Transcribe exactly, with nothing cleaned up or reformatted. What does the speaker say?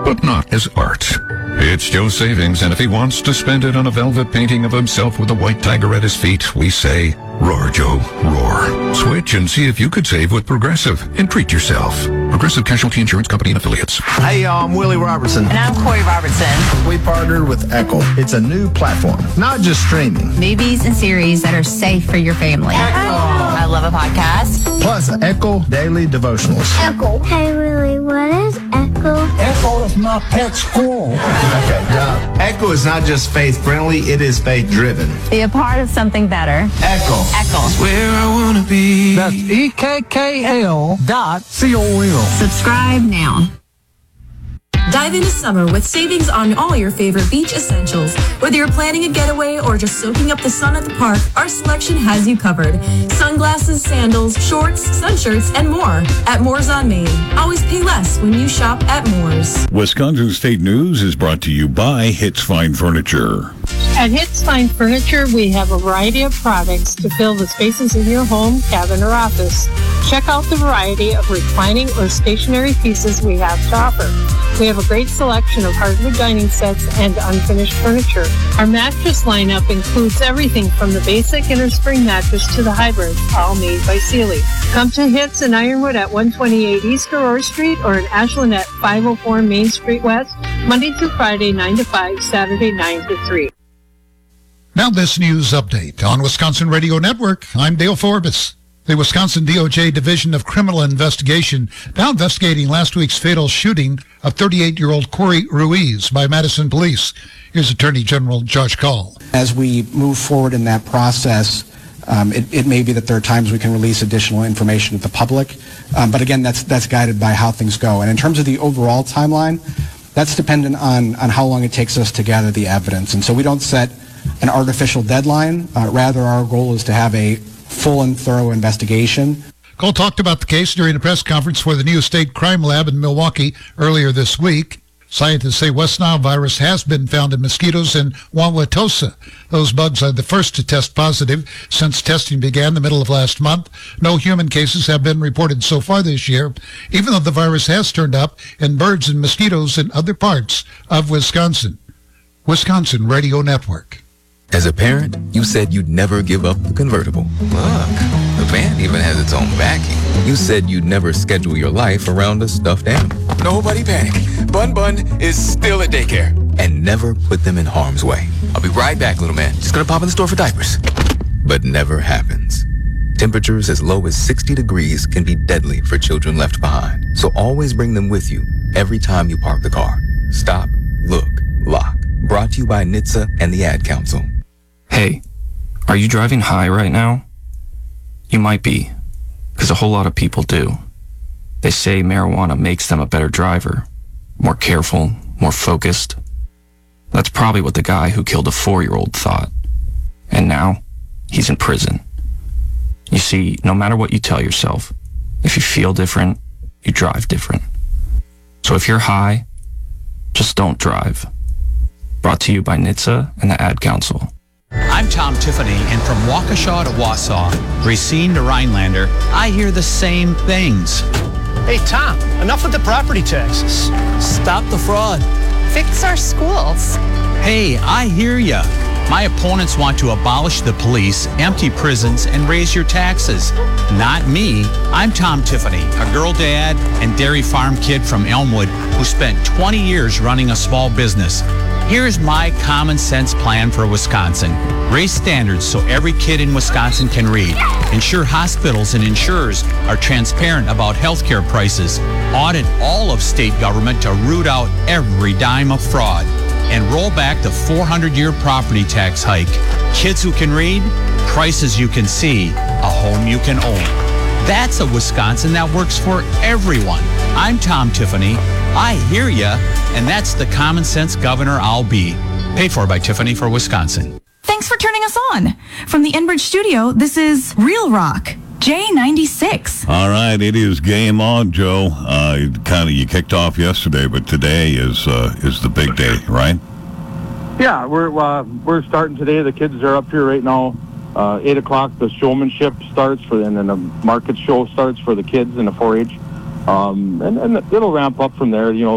but not as art. It's Joe's savings, and if he wants to spend it on a velvet painting of himself with a white tiger at his feet, we say, roar, Joe, roar. Switch and see if you could save with Progressive and treat yourself. Progressive Casualty Insurance Company and Affiliates. Hey, y'all, I'm Willie Robertson. And I'm Corey Robertson. We partnered with Echo. It's a new platform, not just streaming. Movies and series that are safe for your family. Echo. I love a podcast. Plus, Echo Daily Devotionals. Echo. Hey, Willie, what is Echo? Echo is my pet squirrel. Okay, duh. Echo is not just faith-friendly, it is faith-driven. Be a part of something better. Echo. Echo. Where I want to be. That's E K K L dot C O L. Subscribe now. Dive into summer with savings on all your favorite beach essentials. Whether you're planning a getaway or just soaking up the sun at the park, our selection has you covered. Sunglasses, sandals, shorts, sun shirts, and more at Moores on Main. Always pay less when you shop at Moores. Wisconsin State News is brought to you by Hits Fine Furniture. At Hits Fine Furniture, we have a variety of products to fill the spaces in your home, cabin, or office. Check out the variety of reclining or stationary pieces we have to offer. We have a great selection of hardwood dining sets and unfinished furniture. Our mattress lineup includes everything from the basic innerspring mattress to the hybrid, all made by Sealy. Come to Hits in Ironwood at one twenty-eight East Aurora Street or in Ashland at five oh four Main Street West, Monday through Friday, nine to five, Saturday, nine to three. Now this news update on Wisconsin Radio Network. I'm Dale Forbes. The Wisconsin D O J Division of Criminal Investigation now investigating last week's fatal shooting of thirty-eight-year-old Corey Ruiz by Madison Police. Here's Attorney General Josh Call. As we move forward in that process, um, it, it may be that there are times we can release additional information to the public. Um, but again, that's that's guided by how things go. And in terms of the overall timeline, that's dependent on, on how long it takes us to gather the evidence. And so we don't set an artificial deadline. Uh, rather, our goal is to have a full and thorough investigation. Cole talked about the case during a press conference for the new state crime lab in Milwaukee earlier this week. Scientists say West Nile virus has been found in mosquitoes in Wauwatosa. Those bugs are the first to test positive since testing began the middle of last month. No human cases have been reported so far this year, even though the virus has turned up in birds and mosquitoes in other parts of Wisconsin. Wisconsin Radio Network. As a parent, you said you'd never give up the convertible. Look, the van even has its own backing. You said you'd never schedule your life around a stuffed animal. Nobody panic. Bun Bun is still at daycare. And never put them in harm's way. I'll be right back, little man. Just gonna pop in the store for diapers. But never happens. Temperatures as low as sixty degrees can be deadly for children left behind. So always bring them with you every time you park the car. Stop, look, lock. Brought to you by N H T S A and the Ad Council. Hey, are you driving high right now? You might be, because a whole lot of people do. They say marijuana makes them a better driver, more careful, more focused. That's probably what the guy who killed a four-year-old thought. And now, he's in prison. You see, no matter what you tell yourself, if you feel different, you drive different. So if you're high, just don't drive. Brought to you by N H T S A and the Ad Council. I'm Tom Tiffany, and from Waukesha to Wausau, Racine to Rhinelander, I hear the same things. Hey, Tom, enough with the property taxes. Stop the fraud. Fix our schools. Hey, I hear ya. My opponents want to abolish the police, empty prisons, and raise your taxes. Not me. I'm Tom Tiffany, a girl dad and dairy farm kid from Elmwood who spent twenty years running a small business. Here's my common sense plan for Wisconsin. Raise standards so every kid in Wisconsin can read. Ensure hospitals and insurers are transparent about healthcare prices. Audit all of state government to root out every dime of fraud. And roll back the four hundred year property tax hike. Kids who can read, prices you can see, a home you can own. That's a Wisconsin that works for everyone. I'm Tom Tiffany. I hear ya, and that's the common sense governor I'll be. Paid for by Tiffany for Wisconsin. Thanks for turning us on. From the Enbridge studio, this is Real Rock, J ninety-six. All right, it is game on, Joe. Uh, kind of you kicked off yesterday, but today is uh, is the big day, right? Yeah, we're uh, we're starting today. The kids are up here right now. Uh, eight o'clock, the showmanship starts for, and then the market show starts for the kids in the four H. Um, and, and it'll ramp up from there. You know,